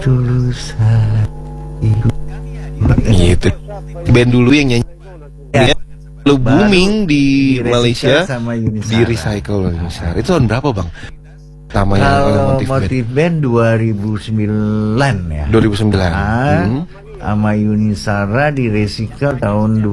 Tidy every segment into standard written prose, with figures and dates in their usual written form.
tulus hatiku. Gitu. Band dulu yang nyanyi. Ya. Lu booming di Malaysia sama Yuni di Recycle Indonesia. Itu tahun berapa, Bang? Sama yang Kalau motif motif band 2009 ya. 2009. Sama Yuni Sara di Recycle tahun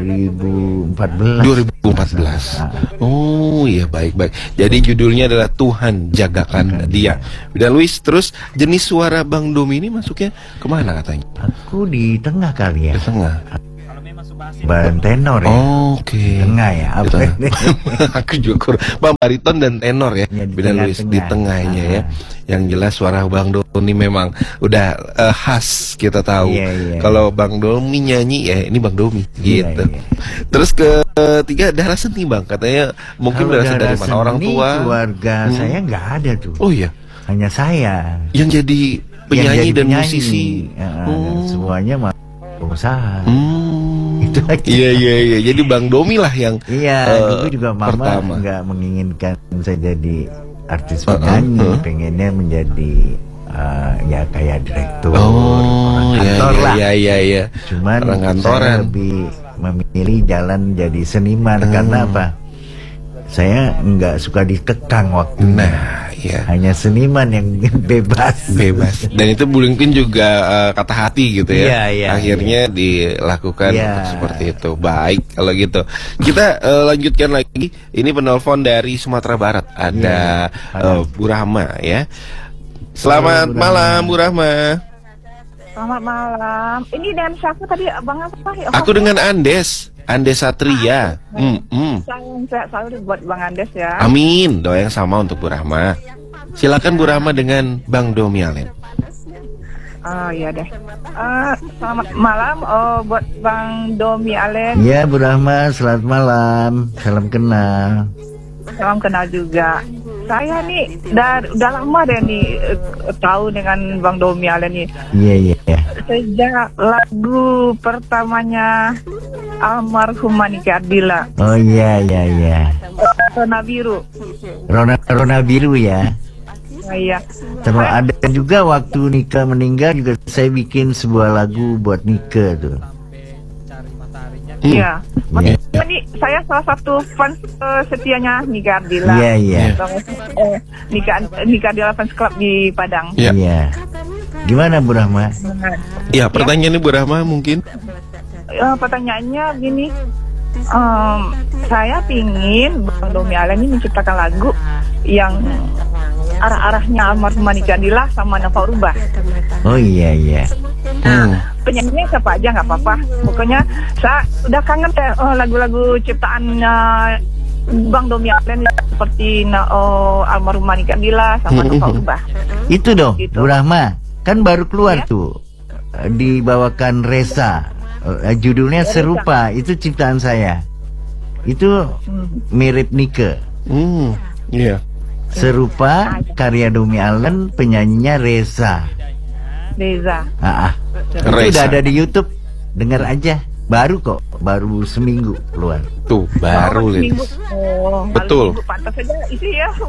2014. 2014. Oh iya, baik-baik. Jadi judulnya adalah Tuhan Jagakan Dia. Dan Luis, terus jenis suara Bang Domi ini masuknya kemana katanya? Aku di tengah kali ya. Di tengah. Bahan tenor ya. Oke. Tengah ya. Di Apa? tengah. Aku juga Bang bariton dan tenor ya. Ya, di Beda Luis di tengahnya ya. Yang jelas suara Bang Domi memang udah khas, kita tahu. Iya. Kalau Bang Domi nyanyi ya ini Bang Domi gitu. Iya. Terus ketiga, darah seni Bang, katanya mungkin Kalau berasal dari mana, orang tua? Keluarga saya nggak ada tuh. Oh iya. Hanya saya Yang jadi penyanyi dan musisi. Semuanya mah pengusaha. Itu aja. Iya. Jadi Bang Domi lah yang dulu juga mama pertama. nggak menginginkan saya jadi artis penyanyi, pengennya menjadi ya kayak direktur, orang kantor lah. Iya. Cuman orang saya kantoran. lebih memilih jalan jadi seniman karena apa? Saya nggak suka dikekang waktunya. Nah, iya. Hanya seniman yang bebas. Dan itu mungkin juga kata hati gitu ya. Iya, Akhirnya dilakukan untuk seperti itu. Baik kalau gitu. Kita lanjutkan lagi. Ini penelpon dari Sumatera Barat. Ada Bu Rahma ya. Selamat malam Bu Rahma. Selamat malam. Ini dengan siapa tadi, Abang apa? Aku dengan Andes Satria. Sehat selalu buat Bang Andes ya. Amin. Doa yang sama untuk Bu Rahma. Silakan Bu Rahma dengan Bang Domi Alen. Oh iya deh. Selamat malam buat Bang Domi Alen. Ya Bu Rahma, selamat malam. Salam kenal. Salam kenal juga. Saya nih udah lama deh nih tahu dengan Bang Domi Alen nih. Iya. Sejak lagu pertamanya almarhum Nika Ardila. Oh iya. Rona Biru. Rona Biru ya. Oh, iya. Terus ada juga waktu Nika meninggal juga saya bikin sebuah lagu buat Nika tuh. Iya. Ini saya salah satu fans setianya Nika Ardila. Iya. Nika Ardila Fans Club di Padang. Iya. Gimana Bu Rahma? Ya, pertanyaannya Bu Rahma mungkin. Pertanyaannya gini, saya pingin Bang Domi Alen ini menciptakan lagu yang arah-arahnya almarhum Nika Ardila sama Nova Rubah. Oh iya. Penyanyinya siapa aja nggak apa-apa. Pokoknya saya udah kangen lagu-lagu ciptaan Bang Domi Alen seperti almarhum Nika Ardila sama Nova Rubah. Itu dong, gitu. Bu Rahma. Kan baru keluar tuh, dibawakan Reza. Judulnya serupa, itu ciptaan saya. Itu mirip Nika. Iya. Serupa karya Domi Alen, penyanyinya Reza. Reza. Itu udah ada di YouTube. Dengar aja. Baru kok, baru seminggu keluar. Tuh, baru lihat. Betul. Pantas saja isi ya.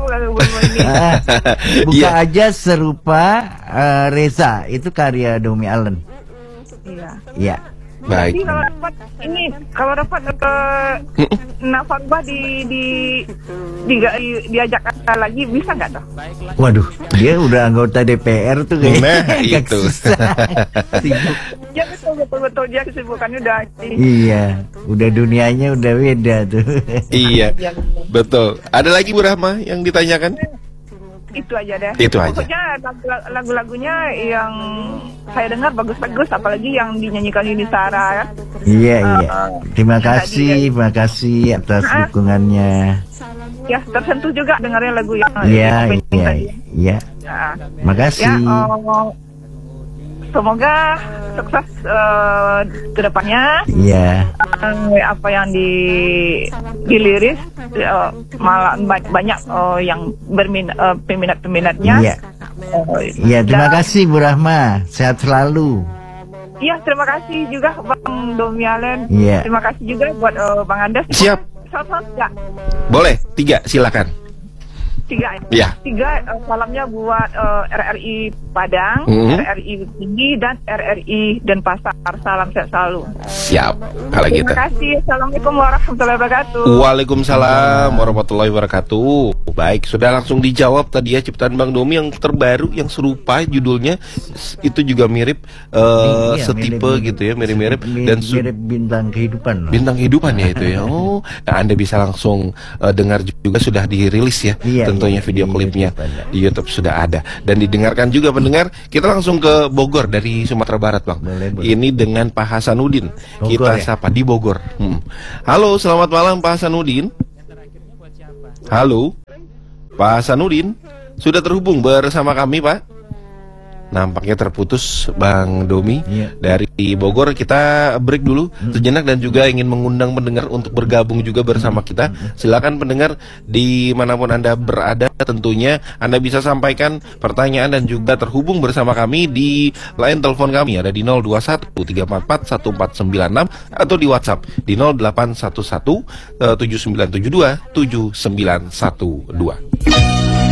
Buka aja serupa Reza, itu karya Domi Alen. Iya. Baik. Jadi kalau dapat Nova Rubah diajak lagi bisa nggak toh? Waduh, dia udah anggota DPR tuh kayaknya. Nah, itu. Ya betul dia kesibukannya udah. Iya, udah dunianya udah beda tuh. Iya, betul. Ada lagi Bu Rahma yang ditanyakan? Itu aja deh. Itu aja. Pokoknya lagu-lagunya yang saya dengar bagus-bagus, apalagi yang dinyanyikan Yuni Sara ya. Iya. Terima kasih atas dukungannya. Ya, tersentuh juga dengarnya lagu yang Iya. Makasih. Semoga sukses ke depannya. Iya. Apa yang diliris malah banyak yang peminatnya. Iya, terima kasih Bu Rahma. Sehat selalu. Iya, terima kasih juga Bang Domi Alen. Iya. Terima kasih juga buat Bang Andes. Siap. Satu-satu ya. Boleh, 3 silakan. tiga Ya. tiga salamnya buat RRI Padang, RRI Tinggi, dan RRI Denpasar. Salam sehat selalu. Siap. Kalau gitu. Terima kasih. Assalamualaikum warahmatullahi wabarakatuh. Waalaikumsalam warahmatullahi wabarakatuh. Baik, sudah langsung dijawab tadi ya ciptaan Bang Domi yang terbaru, yang serupa judulnya itu juga mirip setipe mirip, gitu ya, mirip-mirip dan mirip bintang kehidupan. bintang kehidupan ya itu ya. Oh, nah Anda bisa langsung dengar juga, sudah dirilis ya. Iya, tentunya iya, video di klipnya YouTube ada. di YouTube sudah ada dan didengarkan juga pendengar. Kita langsung ke Bogor dari Sumatera Barat, Bang. Boleh. Ini dengan Pak Hasanuddin. Bogor, Kita ya? sapa di Bogor. Halo, selamat malam Pak Hasanuddin. Halo, Pak Hasanuddin. Sudah terhubung bersama kami, Pak? Nampaknya terputus Bang Domi. Iya. Dari Bogor. Kita break dulu sejenak dan juga ingin mengundang pendengar untuk bergabung juga bersama kita. Silakan pendengar dimanapun Anda berada, tentunya Anda bisa sampaikan pertanyaan dan juga terhubung bersama kami di line telepon kami ada di 021 344 1496 atau di WhatsApp di 0811 7972 7912.